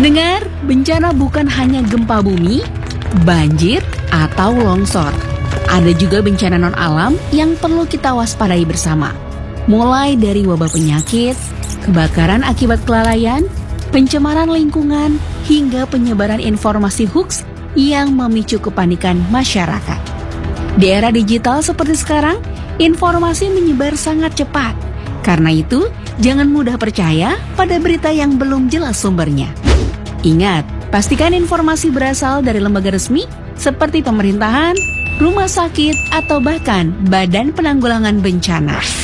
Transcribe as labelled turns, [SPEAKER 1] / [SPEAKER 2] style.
[SPEAKER 1] Pendengar, bencana bukan hanya gempa bumi, banjir, atau longsor. Ada juga bencana non-alam yang perlu kita waspadai bersama. Mulai dari wabah penyakit, kebakaran akibat kelalaian, pencemaran lingkungan, hingga penyebaran informasi hoaks yang memicu kepanikan masyarakat. Di era digital seperti sekarang, informasi menyebar sangat cepat. Karena itu, jangan mudah percaya pada berita yang belum jelas sumbernya. Ingat, pastikan informasi berasal dari lembaga resmi seperti pemerintahan, rumah sakit, atau bahkan Badan Penanggulangan Bencana.